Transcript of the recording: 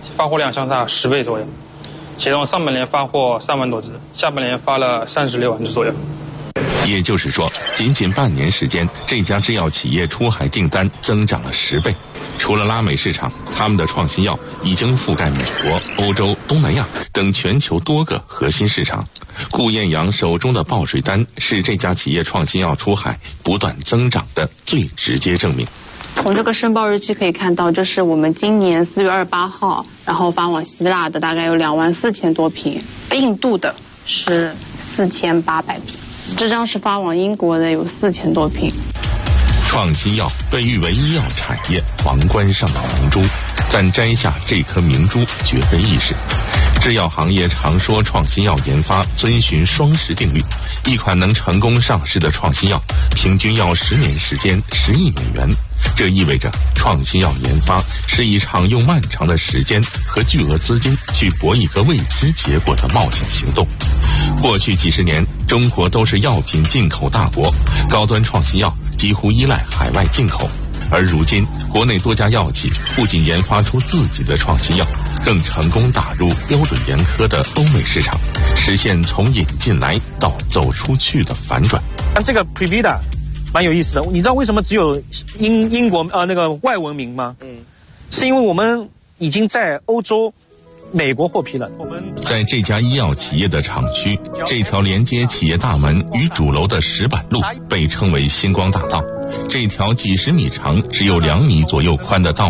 发货量相差10倍左右，其中上半年发货3万多只，下半年发了36万只左右。 也就是说，仅仅半年时间，这家制药企业出海订单增长了10倍。除了拉美市场，他们的创新药已经覆盖美国、欧洲、东南亚等全球多个核心市场。顾艳阳手中的报税单是这家企业创新药出海不断增长的最直接证明。 从这个申报日期可以看到，这是我们今年4月28号，然后发往希腊的大概有24000多瓶，印度的是4800瓶，这张是发往英国的有4000多瓶。 创新药被誉为医药产业皇冠上的明珠，但摘下这颗明珠绝非易事。制药行业常说创新药研发遵循双十定律，一款能成功上市的创新药平均要10年时间10亿美元，这意味着创新药研发是以场用漫长的时间和巨额资金去搏一个未知结果的冒险行动。过去几十年，中国都是药品进口大国，高端创新药几乎依赖海外进口，而如今国内多家药企不仅研发出自己的创新药，更成功打入标准严苛的欧美市场，实现从引进来到走出去的反转。 这个 Previda 蛮有意思的，你知道为什么只有英国那个外文名吗？是因为我们已经在欧洲、美国获批了。 在这家医药企业的厂区，这条连接企业大门与主楼的石板路被称为星光大道。这条几10米长、只有2米左右宽的道